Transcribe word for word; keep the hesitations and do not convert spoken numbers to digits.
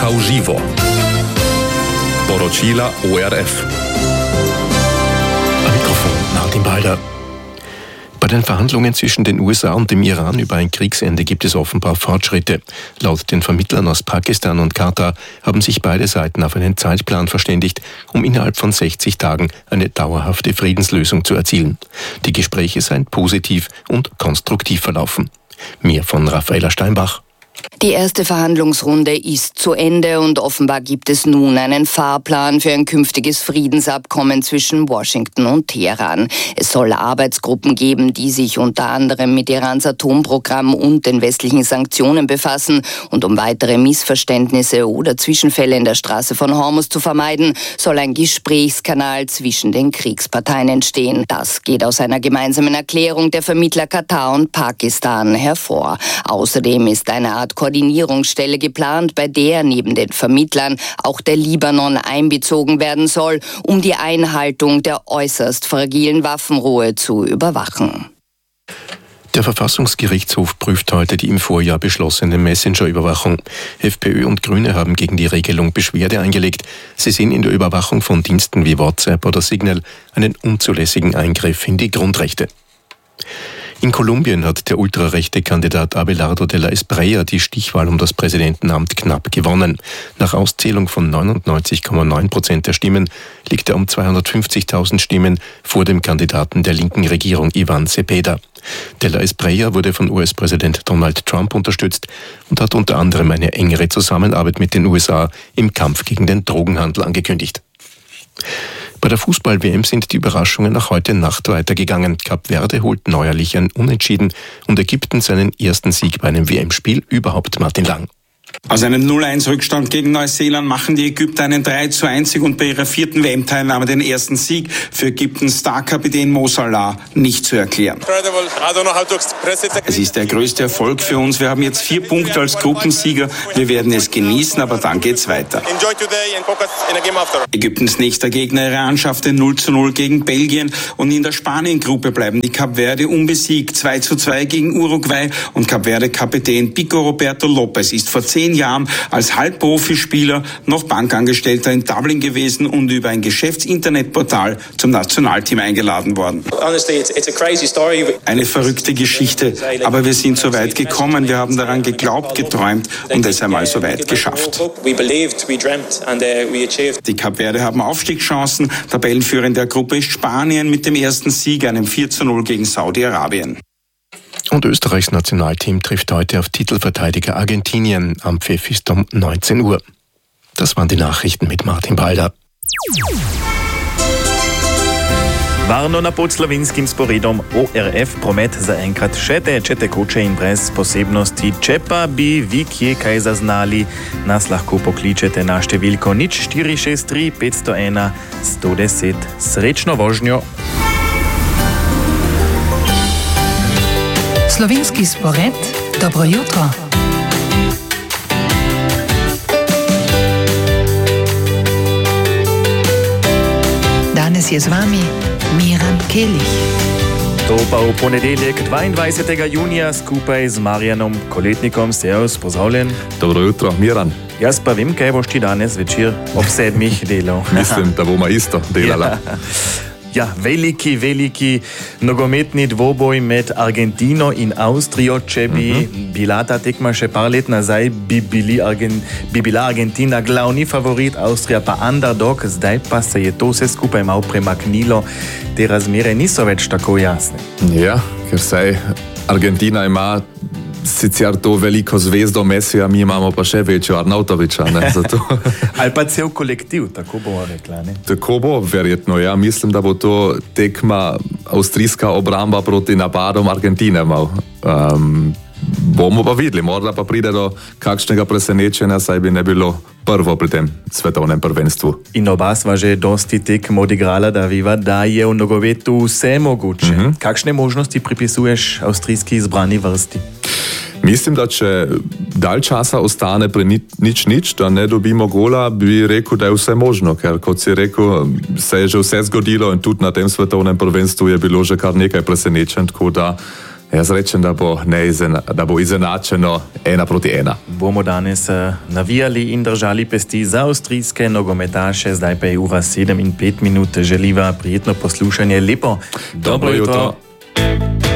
Polska v živo. Poročila O R F. Am Mikrofon Martin Balder. Bei den Verhandlungen zwischen den U S A und dem Iran über ein Kriegsende gibt es offenbar Fortschritte. Laut den Vermittlern aus Pakistan und Katar haben sich beide Seiten auf einen Zeitplan verständigt, um innerhalb von sechzig Tagen eine dauerhafte Friedenslösung zu erzielen. Die Gespräche seien positiv und konstruktiv verlaufen. Mehr von Raffaella Steinbach. Die erste Verhandlungsrunde ist zu Ende und offenbar gibt es nun einen Fahrplan für ein künftiges Friedensabkommen zwischen Washington und Teheran. Es soll Arbeitsgruppen geben, die sich unter anderem mit Irans Atomprogramm und den westlichen Sanktionen befassen. Und um weitere Missverständnisse oder Zwischenfälle in der Straße von Hormuz zu vermeiden, soll ein Gesprächskanal zwischen den Kriegsparteien entstehen. Das geht aus einer gemeinsamen Erklärung der Vermittler Katar und Pakistan hervor. Außerdem ist eine Art Koordinierungsstelle geplant, bei der neben den Vermittlern auch der Libanon einbezogen werden soll, um die Einhaltung der äußerst fragilen Waffenruhe zu überwachen. Der Verfassungsgerichtshof prüft heute die im Vorjahr beschlossene Messenger-Überwachung. FPÖ und Grüne haben gegen die Regelung Beschwerde eingelegt. Sie sehen in der Überwachung von Diensten wie WhatsApp oder Signal einen unzulässigen Eingriff in die Grundrechte. In Kolumbien hat der ultrarechte Kandidat Abelardo de la Espriella die Stichwahl um das Präsidentenamt knapp gewonnen. Nach Auszählung von neunundneunzig Komma neun Prozent der Stimmen liegt er um zweihundertfünfzigtausend Stimmen vor dem Kandidaten der linken Regierung Ivan Cepeda. De la Espriella wurde von U S-Präsident Donald Trump unterstützt und hat unter anderem eine engere Zusammenarbeit mit den U S A im Kampf gegen den Drogenhandel angekündigt. Bei der Fußball-W M sind die Überraschungen nach heute Nacht weitergegangen. Kap Verde holt neuerlich ein Unentschieden und Ägypten seinen ersten Sieg bei einem W M-Spiel überhaupt. Martin Lang. Aus einem null eins Rückstand gegen Neuseeland machen die Ägypter einen drei zu eins und bei ihrer vierten W M-Teilnahme den ersten Sieg. Für Ägyptens Star-Kapitän Mo Salah nicht zu erklären. Es ist der größte Erfolg für uns. Wir haben jetzt vier Punkte als Gruppensieger. Wir werden es genießen, aber dann geht's weiter. Ägyptens nächster Gegner Iran schaffte null zu null gegen Belgien und in der Spanien-Gruppe bleiben die Kap Verde unbesiegt. zwei zu zwei gegen Uruguay und Kap Verde-Kapitän Pico Roberto Lopez ist vor zehn Jahren als Halbprofispieler noch Bankangestellter in Dublin gewesen und über ein Geschäftsinternetportal zum Nationalteam eingeladen worden. Eine verrückte Geschichte, aber wir sind so weit gekommen, wir haben daran geglaubt, geträumt und es einmal so weit geschafft. Die Kap Verde haben Aufstiegschancen, Tabellenführer in der Gruppe ist Spanien mit dem ersten Sieg, einem vier zu null gegen Saudi-Arabien. Und Österreichs Nationalteam trifft heute auf Titelverteidiger Argentinien. Am Pfiff ist um neunzehn Uhr. Das waren die Nachrichten mit Martin Balder. Varno na pod slovenskim sporedom O R F promet zaenkrat še teče tekoče in brez posebnosti. Če pa bi vi kje kaj zaznali, nas lahko pokličete na številko nič štiri šest tri pet sto ena sto deset. Srečno vožnjo! Slovenski spored, dobro jutro. Danes je z vami Miran Kelih. To pa v ponedeljek dvaindvajsetega junija skupaj z Marjanom Koletnikom. Servus, pozdravljen. Dobro jutro, Miran. Jaz pa vem, kaj boš ti danes večer ob sedmih delal. Mislim, da bomo isto delala. Ja. Ja, veliki, veliki nogometni dvoboj med Argentino in Avstrijo. Če bi uh-huh. bila ta tekma še par let nazaj, bi, bili Argen, bi bila Argentina glavni favorit, Avstrija pa underdog. Zdaj pa se je to vse skupaj malo premaknilo. Te razmere niso več tako jasne. Ja, ker saj Argentina ima sicer to veliko zvezdo Messija, mi imamo pa še večjo Arnautoviča. Ne, zato. Ali pa cel kolektiv, tako bomo rekla. Ne? Tako bo, verjetno. Ja, mislim, da bo to tekma avstrijska obramba proti napadom Argentine mal. Um, bomo pa videli, morda pa pride do kakšnega presenečenja, saj bi ne bilo prvo pri tem svetovnem prvenstvu. In oba sva že dosti tekm odigrala, da viva, da je v nogometu vse mogoče. Uh-huh. Kakšne možnosti pripisuješ avstrijski izbrani vrsti? Mislim, da če dalj časa ostane pri nič nič, da ne dobimo gola, bi rekel, da je vse možno, ker kot si rekel, se je že vse zgodilo in tudi na tem svetovnem prvenstvu je bilo že kar nekaj presenečenj, tako da Jaz rečem, da bo, neizena, da bo izenačeno ena proti ena. Bomo danes navijali in držali pesti za avstrijske nogometaše, zdaj pa je ura sedem in pet minut. Želiva prijetno poslušanje. Lepo, dobro, dobro jutro. jutro.